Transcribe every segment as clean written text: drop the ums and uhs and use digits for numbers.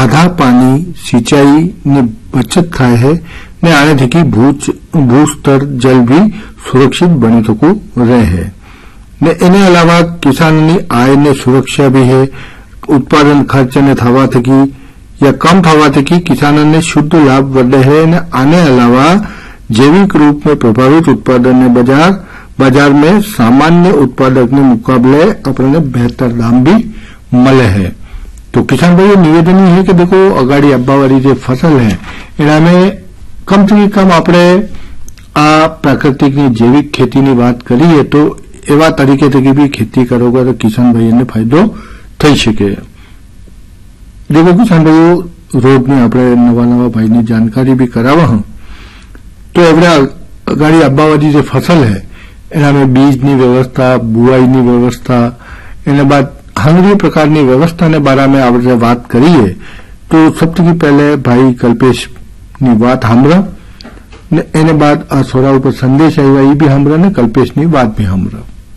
આધા પાણી સિંચાઈ ને બચત થાય છે ને આનાથી ભૂસ્તર જલ भी सुरक्षित बनी थकू रहे ने एने अलावा किसानों आय ने सुरक्षा भी है। उत्पादन खर्च ने थवा थकी या कम थवा थकी किसानों ने शुद्ध लाभ बढ़े है ने आने अलावा जैविक रूप में प्रभावित उत्पादन ने बाजार में सामान्य उत्पादक ने मुकाबले अपने बेहतर दाम भी मले है। तो किसान भाई निवेदन ही है कि देखो अगाड़ी आबवावाળી जे फसल है एना में कम से कम आपणे आ प्राकृतिक जैविक खेती की बात करिए तो एवा तरीके थकी भी खेती करोगे तो किसान भाई ने फायदो थई सके। देखो किसान भाई रोज ने आपणे नवा भाई ने जानकारी भी करावा हूं तो एवरे अगाड़ी आबवावाળી जे फसल है एना में बीज की व्यवस्था बुआई की व्यवस्था एना बाद हंगरी प्रकार की व्यवस्था ने बारे में आपणे बात करिए तो सबसे पहले भाई कल्पेश की बात सांभळा ने एने बाद आ सोरा पर संदेश आया ये भी सांभळा ने कल्पेश की बात भी सांभळा।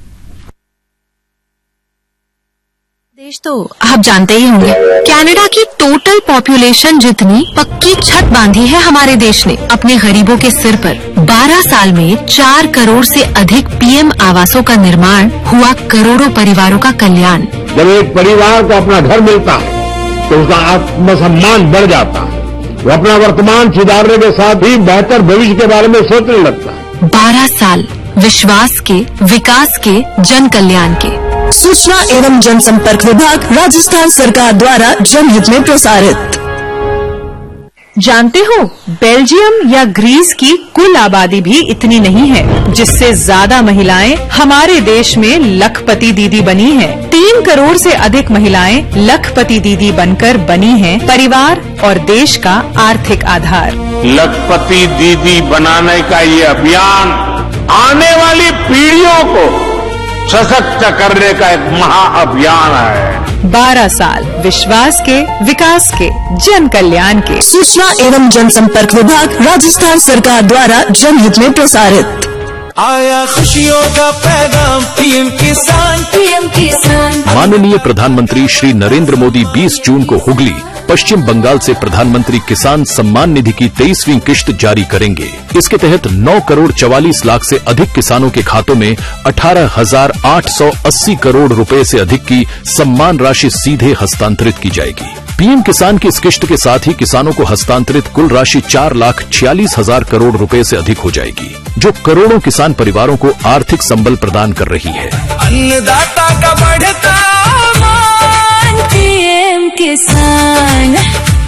देश तो आप जानते ही होंगे, कनाडा की टोटल पॉपुलेशन जितनी पक्की छत बांधी है हमारे देश ने अपने गरीबों के सिर पर। 12 साल में 4 करोड़ से अधिक पीएम आवासों का निर्माण हुआ, करोड़ों परिवारों का कल्याण। जब एक परिवार को अपना घर मिलता है तो उसका आत्मसम्मान बढ़ जाता है, वो अपना वर्तमान सुधारने के साथ ही बेहतर भविष्य के बारे में सोचने लगता है। 12 साल विश्वास के, विकास के, जन कल्याण के। सूचना एवं जनसंपर्क विभाग राजस्थान सरकार द्वारा जनहित में प्रसारित। जानते हो बेल्जियम या ग्रीस की कुल आबादी भी इतनी नहीं है जिससे ज्यादा महिलाएं हमारे देश में लखपति दीदी बनी हैं। 3 करोड़ से अधिक महिलाएं लखपति दीदी बनकर बनी हैं परिवार और देश का आर्थिक आधार। लखपति दीदी बनाने का ये अभियान आने वाली पीढ़ियों को सशक्त करने का एक महाअभियान है। 12 साल विश्वास के, विकास के, जन कल्याण के। सूचना एवं जनसंपर्क विभाग राजस्थान सरकार द्वारा जनहित में प्रसारित। आया खुशियों का पैगाम पीएम किसान। माननीय प्रधानमंत्री श्री नरेंद्र मोदी 20 जून को हुगली, पश्चिम बंगाल से प्रधानमंत्री किसान सम्मान निधि की 23वीं किश्त जारी करेंगे। इसके तहत 9 करोड़ 44 लाख से अधिक किसानों के खातों में 18,880 करोड़ रुपए से अधिक की सम्मान राशि सीधे हस्तांतरित की जाएगी। पीएम किसान की इस किश्त के साथ ही किसानों को हस्तांतरित कुल राशि 4,46,000 करोड़ रुपए से अधिक हो जाएगी, जो करोड़ों किसान परिवारों को आर्थिक संबल प्रदान कर रही है। अन्नदाता का बढ़ता मान, पीएम किसान।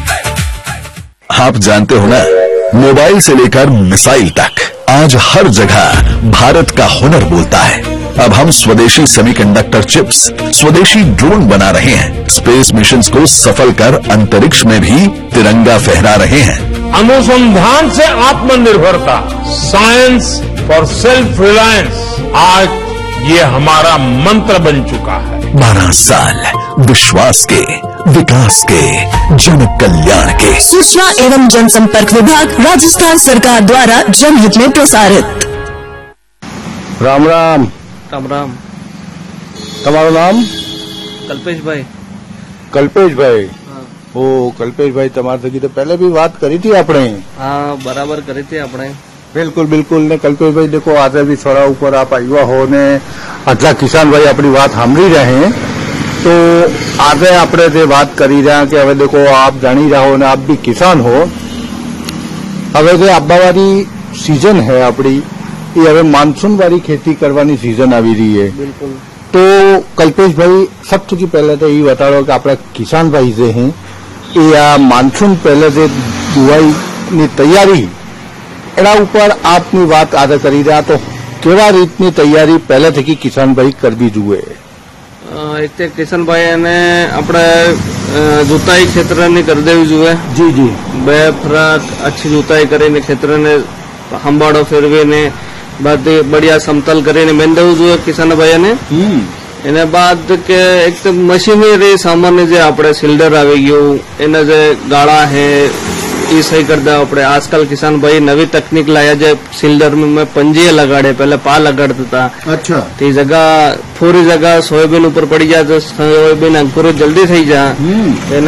आप जानते हो ना, मोबाइल से लेकर मिसाइल तक आज हर जगह भारत का हुनर बोलता है। अब हम स्वदेशी सेमीकंडक्टर चिप्स, स्वदेशी ड्रोन बना रहे हैं, स्पेस मिशंस को सफल कर अंतरिक्ष में भी तिरंगा फहरा रहे हैं। अनुसंधान से आत्मनिर्भरता, साइंस फॉर सेल्फ रिलायंस, आज ये हमारा मंत्र बन चुका है। 12 साल विश्वास के, विकास के, जन कल्याण के। सूचना एवं जनसंपर्क विभाग राजस्थान सरकार द्वारा जनहित में प्रसारित। राम राम। राम राम। તમારું નામ? कल्पेश ભાઈ। ओ कल्पेश भाई, તમારા થકી તો પહેલે भी बात करी थी આપણે। हाँ, बराबर करी थी આપણે। बिल्कुल ने कल्पेश भाई देखो, आज भी छोरा ऊपर आप आया हो ने आटला किसान भाई अपनी बात सांभी रहे हैं तो आज आपने जे बात करी रहा कि हवे देखो आप जानी रहो ने आप भी किसान हो, हवे जे आबवावाળી सीजन है अपनी ये हवे मानसून वाली खेती करवानी सीजन आ रही है। बिल्कुल। तो कल्पेश भाई सबसे पहले तो ये बताओ कि अपना किसान भाई जे हैं ये आ मानसून पहले से बुआई की तैयारी एना ऊपर आपनी बात आज करी रहा तो केवा रीतनी तैयारी पहले थी किसान भाई करवी जुए? एक तो किसान भाई ने अपने जुताई क्षेत्र ने कर देवी जुए। जी जी। बे फरक अच्छी जुताई करे क्षेत्र ने हंबाड़ो फेरवे ने बाद बढ़िया समतल करे मेन देव जुए किसान भाई ने। एने बाद के एक तो मशीनरी सामान्य जे आपणे सिल्डर આવી ગયું એને જે ગાળા है ये सही कर दे अपने। आजकल किसान भाई नवी तकनीक लाया जो सिल्डर में पंजे लगाड़े, पहले पा लगाड़ता था। अच्छा। तो जगह थोड़ी जगह सोयाबीन ऊपर पड़ी जाए तो सोयाबीन अंकुरित जल्दी थी जा।